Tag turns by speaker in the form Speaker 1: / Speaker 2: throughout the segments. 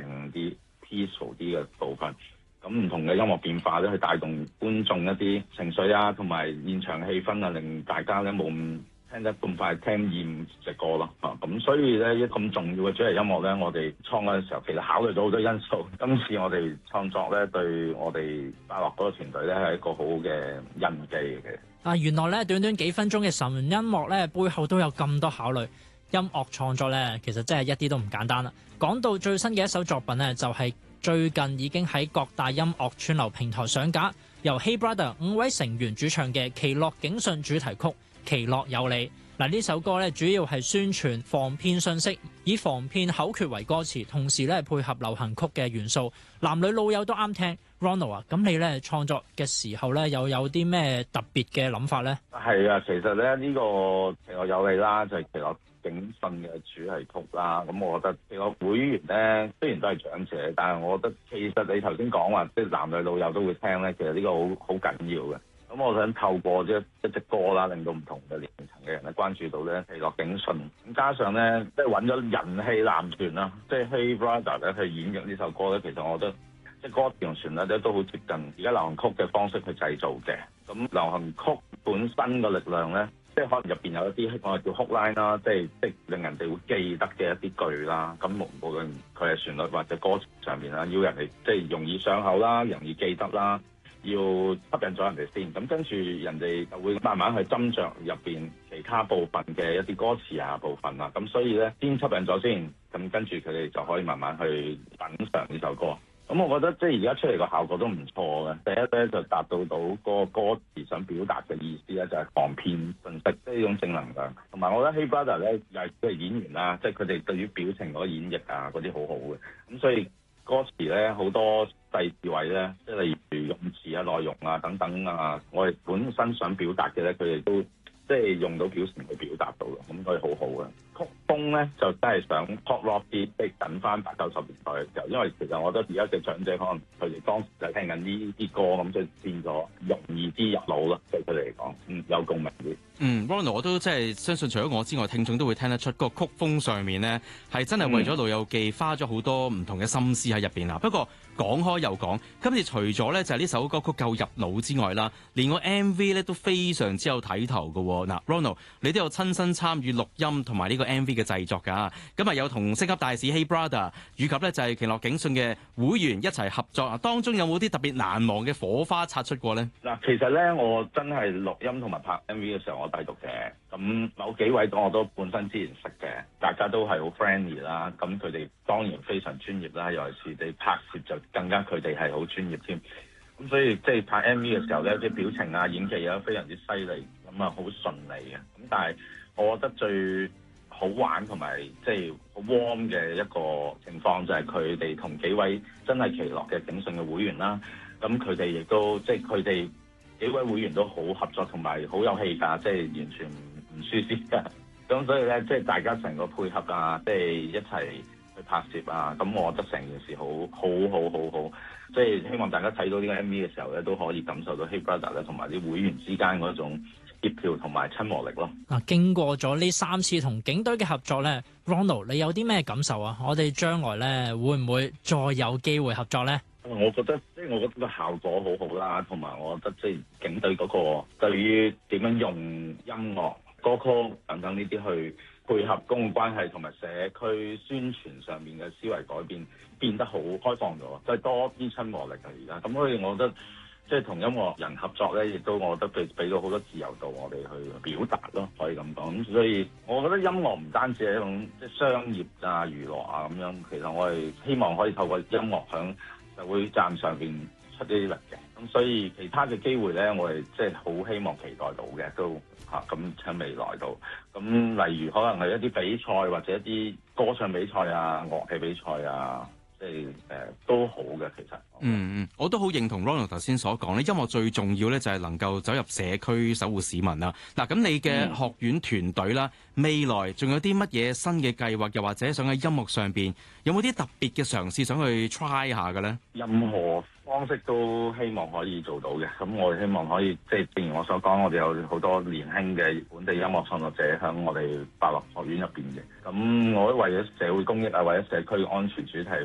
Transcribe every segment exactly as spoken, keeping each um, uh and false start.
Speaker 1: 靜啲、peaceful 啲嘅部分。咁唔同嘅音樂變化咧，去帶動觀眾一啲情緒啊，同埋現場氣氛啊，令大家咧冇咁聽得咁快聽厭隻歌咯。啊，咁所以咧一咁重要嘅主題音樂咧，我哋創嘅時候其實考慮咗好多因素。今次我哋創作咧，對我哋快樂嗰個團隊咧係一個好好嘅印記嚟嘅。
Speaker 2: 啊，原來咧短短幾分鐘嘅純音樂咧，背後都有咁多考慮。音樂創作咧，其實真係一啲都唔簡單啦。講到最新嘅一首作品咧，就係、是。最近已經喺各大音樂串流平台上架，由 Hey Brother 五位成員主唱嘅《奇樂警訊》主題曲《奇樂有你》。嗱，呢首歌咧主要係宣傳防騙信息，以防騙口訣為歌詞，同時咧配合流行曲嘅元素，男女老幼都啱聽。Ronald 啊，咁你咧創作嘅時候咧，又有啲咩特別嘅諗法咧？
Speaker 1: 係啊，其實咧呢、呢個《奇樂有你》啦，就係、是、奇樂警訊嘅主題曲啦。咁我覺得奇樂會員咧雖然都係長者，但係我覺得其實你頭先講話即係男女老幼都會聽咧，其實呢個好好緊要嘅。咁我想透過即係一隻歌啦，令到唔同嘅年齡層嘅人咧關注到咧奇樂警訊。咁加上咧即係揾咗人氣男團啦，即係 Hey Brother 咧去演繹呢首歌咧，其實我覺得。即係歌詞同旋律咧都好接近而家流行曲嘅方式去製造嘅。咁流行曲本身嘅力量咧，即係可能入邊有一啲我哋叫 hook line 啦，即係即係令人哋會記得嘅一啲句啦。咁無無論佢係旋律或者歌詞上面啦，要人哋即係容易上口啦，容易記得啦，要吸引咗人哋先。咁跟住人哋就會慢慢去斟酌入邊其他部分嘅一啲歌詞啊部分啦。咁所以咧先吸引咗先，咁跟住佢哋就可以慢慢去品嚐呢首歌。咁我覺得即係而家出嚟個效果都唔錯嘅。第一咧就達到到個歌詞想表達嘅意思咧，就係防騙信息，即係呢種正能量。同埋我覺得 Hey Brother 咧又係佢係演員啦，即係佢哋對於表情嗰個演繹啊嗰啲好好嘅。咁所以歌詞咧好多細節位咧，即係例如用詞啊、內容啊等等啊，我哋本身想表達嘅咧，佢哋都即係用到表情去表達到咯。咁所以好好嘅。曲風咧就真係想 pop rock 啲，即係緊翻八九十年代嘅時候，因為其實我覺得而家嘅長者可能佢哋當時就係聽緊呢啲歌，咁就變咗容易啲入腦咯，對佢哋嚟講，嗯，有共鳴啲。
Speaker 3: 嗯 Ronald 我都即係相信，除咗我之外，聽眾都會聽得出個曲風上面咧，係真係為咗老友記花咗好多唔同嘅心思喺入邊啦。不過講開又講，今次除咗咧就係呢首歌曲夠入腦之外啦，連個 M V 咧都非常之有睇頭嘅。嗱 Ronald 你都有親身參與錄音同埋呢個 M V 嘅製作㗎。咁啊有同星級大使 Hey Brother 以及咧就係奇樂警訊嘅會員一齊合作啊，當中有冇啲特別難忘嘅火花擦出過咧？
Speaker 1: 嗱，其實咧我真係錄音同埋拍 M V 嘅時候，我帶讀嘅。咁某幾位我都本身之前識嘅，大家都係好 friendly 啦。咁佢哋當然非常專業啦，尤其是你拍攝就更加佢哋係好專業添。咁所以即係拍 M V 嘅時候咧，啲表情啊、演技啊非常之犀利，咁啊好順利嘅。咁但係我覺得最好玩同埋即係好 warm 嘅一個情況就係佢哋同幾位真係奇樂嘅警訊嘅會員啦。咁佢哋亦都即係佢哋幾位會員都好合作同埋好有氣㗎，即係完全唔唔輸蝕㗎。咁所以咧，即係大家成個配合啊，即係一齊去拍攝啊，咁我覺得成件事好好好好好。即係希望大家睇到呢個 M V 嘅時候咧，都可以感受到 Hey Brother 咧同埋啲會員之間嗰種協調同埋親和力咯。
Speaker 2: 嗱，經過咗呢三次同警隊嘅合作咧 ，Ronald 你有啲咩感受啊？我哋將來咧會唔會再有機會合作咧？
Speaker 1: 我覺得即係我覺得個效果好好啦，同埋我覺得即係警隊嗰個對於點樣用音樂、歌曲等等呢啲去配合公共關係同埋社區宣傳上面嘅思維改變，變得好開放咗，即係多啲親和力啊！而家咁所以我覺得即係同音樂人合作咧，亦都我覺得俾俾到好多自由度我哋去表達咯，可以咁講。咁所以我覺得音樂唔單止係一種即係商業啊、娛樂啊咁樣，其實我係希望可以透過音樂響社會站上邊出啲力嘅。咁所以其他嘅機會咧，我哋即係好希望期待到嘅，都嚇咁喺未來度。咁例如可能係一啲比賽或者一啲歌唱比賽啊、樂器比賽啊。即係誒都好嘅，其實
Speaker 3: 嗯嗯，我都好認同 Ronald 頭先所講咧，音樂最重要咧就係能夠走入社區守護市民啦。嗱，咁你嘅學院團隊啦，嗯、未來仲有啲乜嘢新嘅計劃，又或者想喺音樂上邊有冇啲特別嘅嘗試想去 try 下嘅咧？
Speaker 1: 任何方式都希望可以做到嘅。咁我希望可以即係正如我所講，我哋有好多年輕嘅本地音樂創作者喺我哋快樂學院入邊嘅。咁我都為咗社會公益啊，為咗社區安全主題。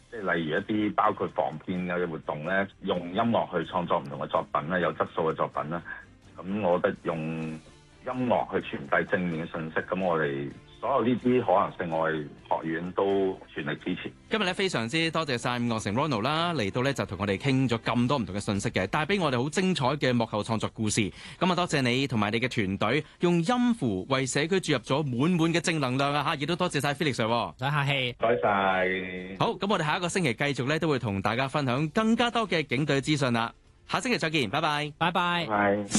Speaker 1: 即係例如一啲包括防騙嘅活動咧，用音樂去創作唔同嘅作品咧，有質素嘅作品啦。咁我覺得用音樂去傳遞正面嘅信息，咁我哋所有呢啲可能性，我哋學院都全力支持。
Speaker 3: 今日咧非常之多謝晒伍樂城 Ronald 啦，嚟到咧就同我哋傾咗咁多唔同嘅信息嘅，帶俾我哋好精彩嘅幕後創作故事。咁啊，多謝你同埋你嘅團隊用音符為社區注入咗滿滿嘅正能量啊！嚇，亦都多謝晒 Felix Sir。
Speaker 2: 唔使客氣，
Speaker 1: 唔該晒。
Speaker 3: 好，咁我哋下一個星期繼續咧都會同大家分享更加多嘅警隊資訊啦。下星期再見，拜拜，
Speaker 2: 拜拜。
Speaker 1: 拜。